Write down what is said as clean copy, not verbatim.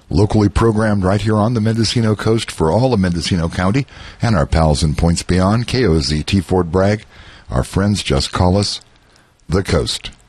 Locally programmed right here on the Mendocino coast for all of Mendocino County and our pals in points beyond. KOZT Fort Bragg. Our friends just call us The Coast.